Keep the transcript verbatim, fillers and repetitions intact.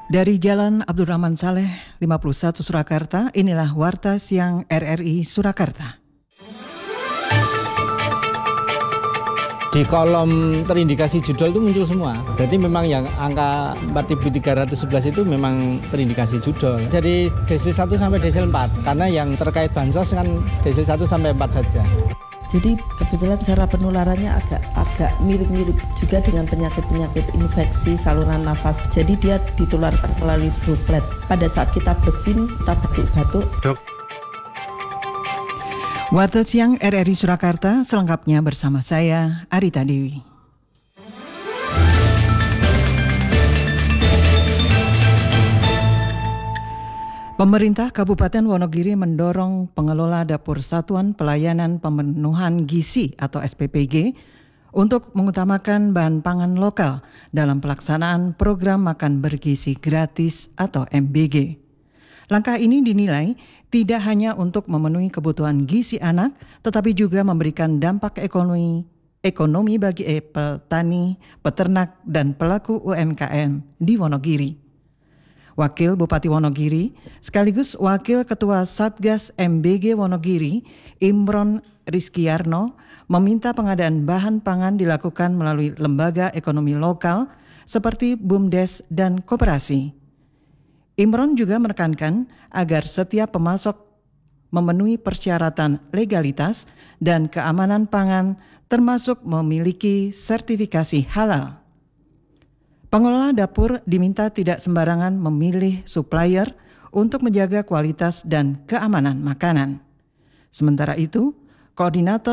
Dari Jalan Abdurrahman Saleh lima puluh satu Surakarta, inilah Warta Siang R R I Surakarta. Di kolom terindikasi judul itu muncul semua. Berarti memang yang angka empat ribu tiga ratus sebelas itu memang terindikasi judul. Jadi desil satu sampai desil empat, karena yang terkait bansos kan desil satu sampai empat saja. Jadi kebetulan cara penularannya agak agak mirip-mirip juga dengan penyakit-penyakit infeksi saluran nafas. Jadi dia ditularkan melalui droplet. Pada saat kita bersin, kita batuk-batuk. Dok. Warta Siang R R I Surakarta selengkapnya bersama saya, Arita Dewi. Pemerintah Kabupaten Wonogiri mendorong pengelola Dapur Satuan Pelayanan Pemenuhan Gizi atau S P P G untuk mengutamakan bahan pangan lokal dalam pelaksanaan program makan bergizi gratis atau M B G. Langkah ini dinilai tidak hanya untuk memenuhi kebutuhan gizi anak, tetapi juga memberikan dampak ekonomi ekonomi bagi petani, peternak, dan pelaku U M K M di Wonogiri. Wakil Bupati Wonogiri, sekaligus Wakil Ketua Satgas M B G Wonogiri, Imron Rizkyarno, meminta pengadaan bahan pangan dilakukan melalui lembaga ekonomi lokal seperti BUMDes dan koperasi. Imron juga menekankan agar setiap pemasok memenuhi persyaratan legalitas dan keamanan pangan termasuk memiliki sertifikasi halal. Pengelola dapur diminta tidak sembarangan memilih supplier untuk menjaga kualitas dan keamanan makanan. Sementara itu, Koordinator